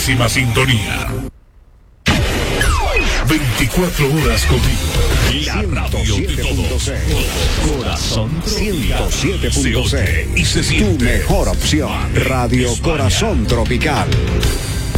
máxima sintonía. 24 horas contigo. La radio de todos. Corazón 107.6 y se siente. Tu mejor opción. Radio Corazón Tropical.